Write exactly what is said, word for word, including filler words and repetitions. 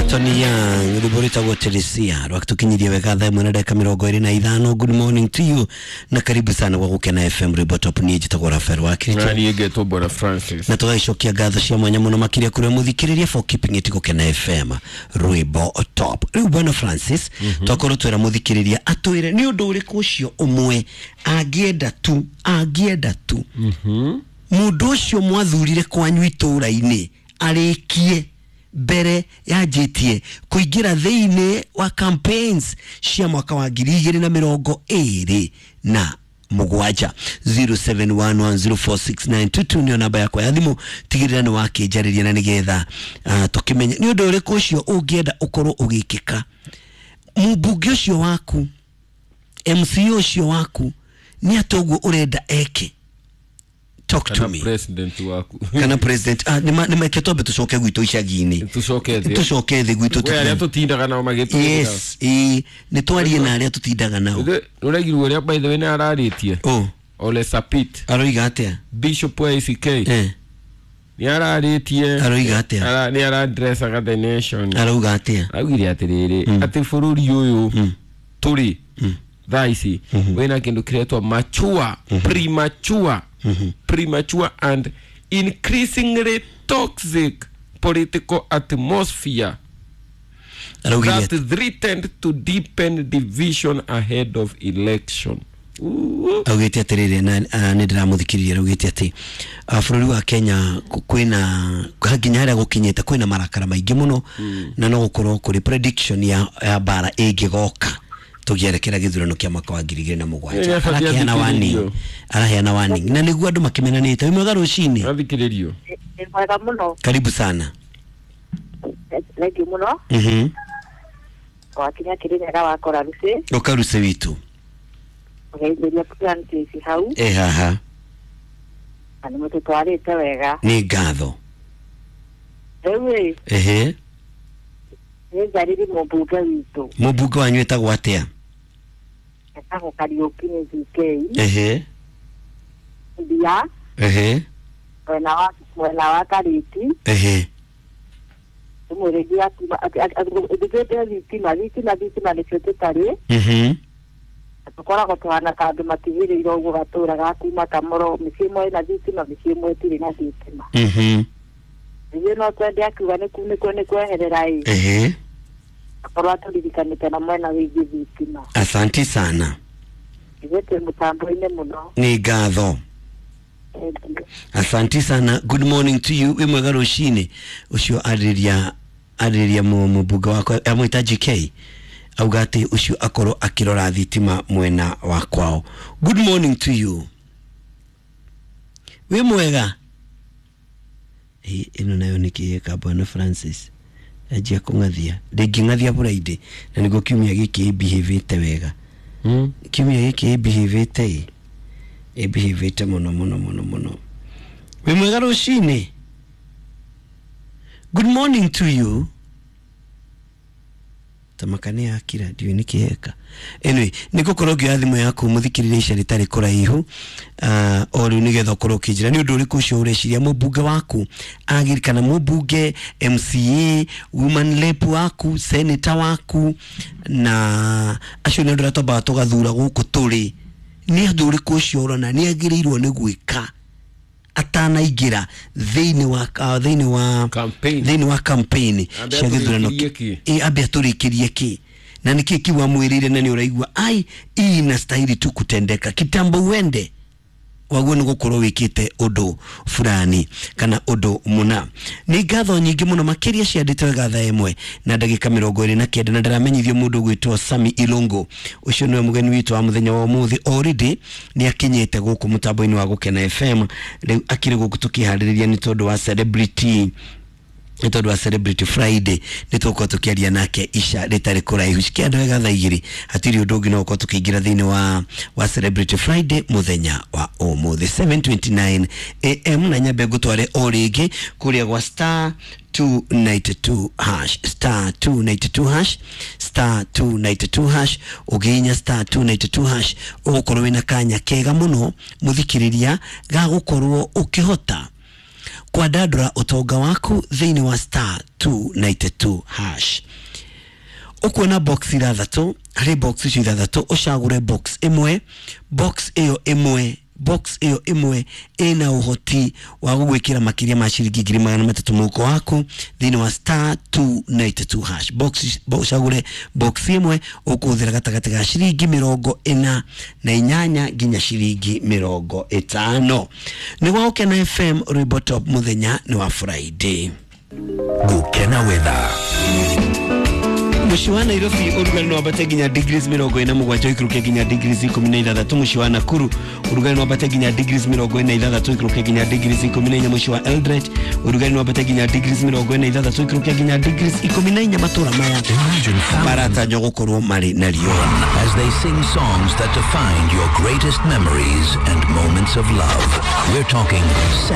Tony Young ruborita wotelisia rwakitukinyirie wega thaa mwana dakika mirongo iri na ithano. Good morning to you na karibu sana kwa Gukena F M Report Up ni jitagwo Rafael Wakiricho na ni Geto Bora Francis na tugacokia ngatho cia mwanya muno makiria kuria muthikiriria for keeping it Gukena F M Report Top. Riu bwana Francis mm -hmm. Tokoro twera muthikiriria atwire ni undu uriku ucio umwe angienda tu angienda tu mhm mm mundu ucio mwathurire kwanyu ituraini arikie bere ya jitie kuingira thiine wa campaigns cia mwaka wa ngiri igiri na mirongo iri na mugwanja. Zero seven one one zero four six nine two two ni namba yako ya thimu. Tigirira ni wakinjariria na nigetha uh, tukimenya ni undu uriku ucio ungienda ukorwo ugikika. Mubunge ucio waku M C O ucio waku ni atoguo urenda eke. Talk to kana me. President waku Kana president ah nima nima ketobe tucoke gwitu icagini tucoke thi tucoke thi gwitu we aria tutindaga nao magitu yes eh ni twarie na aria tutindaga nao uragirwo aria by the way na araritie oh Ole Sapit aroiga atia Bishop A C K eh ni araritie aroiga atia ara ni ara address aga the nation aroiga atia agiri atiriri ati fururi uyu turi thaisi wena kindu kiretwa mature premature premature and increasingly toxic political atmosphere that threatened to deepen division ahead of election. Augete atiriri na ni ndiramuthikiriria rugite ati bururi wa Kenya kwina haginya haria gukinyete kwina marakara maingi muno na no gukorwo kuri prediction ya ya bara ingigoka tugiarekera githurano kia mwaka wa ngiri igiri na mugwanja. Araheana warning araheana warning na niguo andu makimenanite mwega rucini athikiririo ni mwega muno. Karibu sana. Thank you muno. Mhm Kwa kinya kirinyaga wakora ruce ukaruse witu ngeitheria plantation hau eh haha ani mutu twarite wega ni ngatho ewe ehe ni zariri mubunge witu mubunge wanyu etagwo atia etagwo Kariuki Z K ehe ndia ehe wena wa wena wa Kariti ehe tumurejea atugete vitima vitima vitima nicotutari mhm tukora gotwana kandu matigirire ugo gatura gakuma kamoro micimo ina vitima micimo etiri na vitima mhm Iyo no twende akiuga ni kune kune kweherera i ehe akorwa tulirikanite na mwena wigi vitima. Asante sana. Igete mutambo ine muno Ni ngatho. Asante sana. Good morning to you. We mwega rucini ucio ariria ariria mu mubunge wako amwita G K augati ucio akorwo akirora thitima mwena wa kwao. Good morning to you. We mwega eh ino nayo nikieka bwana Francis ajia kungathia ndingi ngathia buraide na nigo kiumia giki behave te wega mm kiumia giki behave te e behave te muno muno muno muno. We mwega rucini. Good morning to you. Tamakane akira dio nikieka anyway niko korogio athimu yaku muthikirire ica ritari kuraihu uh, ori nigetha korwo kijira ni undu uriku cio ureciria mubunge waku agirikana mubunge M C A woman rep waku senator waku na acio ni andu atoba tugathura guku turi ni andu uriku cio urona ni agirirwo ni gwika atana igira thiini wa uh, thiini wa campaign thiini wa campaign cia githurano e abia turikirie ki na niki kiwa mwirire na ni uraigwa ai ina stahili tu kutendeka kitambo wende waguo ni gukorwo wikite undu fulani kana undu muna. Ni ngatho nyingi muno makiria cianditwe gatha imwe na ndagika mirongo iri na kenda na ndaramenyithio mundu gwitwo Sami Ilungu ucio niwe mugeni witu wa muthenya wa umuthi already ni akinyete guku mutambo-ini wa Gukena F M riu akiri guku tukihariria ni tondu wa celebrity itodo wa Celebrity Friday nitoko tukiaria nake ica ritari kuraihu cikiando wega thaa igiri hatiri undu ungi no ko tukiingira thini wa wa Celebrity Friday muthenya wa umuthi seven twenty-nine A M na nyabe gutware origi kuria gwa star two ninety-two hash star two ninety-two hash star two ninety-two hash uginya star two ninety-two hash ugukorwo wina kanya kega muno muthikiriria ga gukorwo ukihota kwa dadra utoga waku thini wa star two ninety-two hash. Ukuona box ithathatu, hari box icio ithathatu ucagure box imwe, box iyo imwe box iyo imwe ina uhoti wa gugwikira makiria ma ciringi ngiri magana matatu muko waku thini wa star two ninety-two hash. Box ucagure box imwe ukuthira gatagati ga ciringi mirongo ina na inyanya ginya ciringi mirongo itano. Ni wa Ukena F M Rwimbo Top muthenya ni wa Friday. Gukena weather. Mushiwana Nairobi urugari no abate ginya degrees mirongo ina mugwanja ikuruke ginya degrees ikumi na ithathatu. Mushiwana Nakuru urugari no abate ginya degrees mirongo ina na ithathatu ikuruke ginya degrees ikumi na inya. Mushiwa Eldoret urugari no abate ginya degrees mirongo ina na ithathatu ikuruke ginya degrees ikumi na inya. Matura maya barata nyogokorwo mari na riona as they sing songs that define your greatest memories and moments of love. We're talking